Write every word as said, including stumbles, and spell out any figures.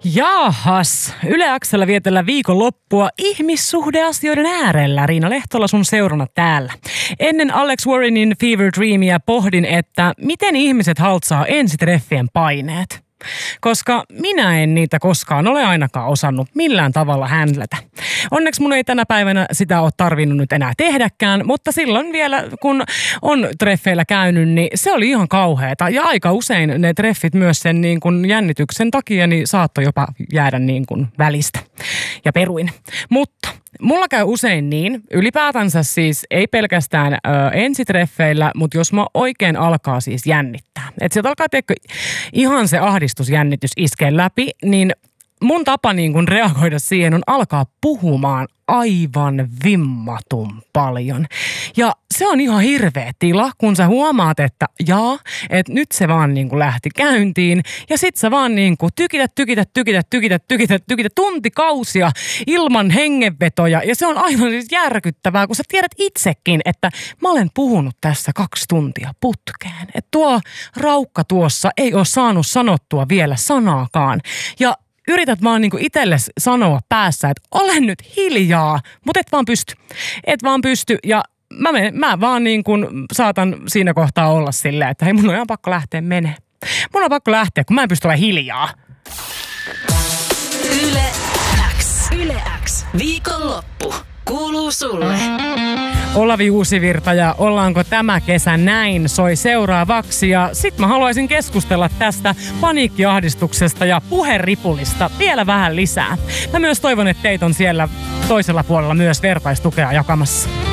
Jaahas, Yle X:llä vietellä viikonloppua ihmissuhdeasioiden äärellä. Riina Lehtola sun seurana täällä. Ennen Alex Warrenin Fever Dreamia pohdin, että miten ihmiset haltsaa ensitreffien paineet. Koska minä en niitä koskaan ole ainakaan osannut millään tavalla händlätä. Onneksi mun ei tänä päivänä sitä ole tarvinnut nyt enää tehdäkään, mutta silloin vielä kun on treffeillä käynyt, niin se oli ihan kauheata. Ja aika usein ne treffit myös sen niin kuin jännityksen takia niin saattoi jopa jäädä niin kuin välistä. Ja peruin. Mutta mulla käy usein niin, ylipäätänsä siis ei pelkästään ö, ensitreffeillä, mutta jos mä oikein alkaa siis jännittää. Että sieltä alkaa tehdä ihan se ahdistusjännitys iskee läpi, niin mun tapa niin kun reagoida siihen on alkaa puhumaan aivan vimmatun paljon. Ja se on ihan hirveä tila, kun sä huomaat, että jaa, että nyt se vaan niin kuin lähti käyntiin. Ja sit sä vaan niin kuin tykität, tykität, tykität, tykität, tykität, tykität tuntikausia ilman hengenvetoja. Ja se on aivan siis järkyttävää, kun sä tiedät itsekin, että mä olen puhunut tässä kaksi tuntia putkeen. Että tuo raukka tuossa ei ole saanut sanottua vielä sanaakaan. Ja yrität vaan niinku itsellesi sanoa päässä, että olen nyt hiljaa, mutta et vaan pysty. Et vaan pysty ja mä, menen, mä vaan niin kuin saatan siinä kohtaa olla silleen, että hei mun on ihan pakko lähteä menee. Mun on pakko lähteä, kun mä en pysty olemaan hiljaa. Yle X. Yle X. Viikonloppu. Kuuluu sulle. Olavi Uusivirta ja Ollaanko tämä kesä näin soi seuraavaksi. Ja sit mä haluaisin keskustella tästä paniikkiahdistuksesta ja puheripulista vielä vähän lisää. Mä myös toivon, että teitä on siellä toisella puolella myös vertaistukea jakamassa.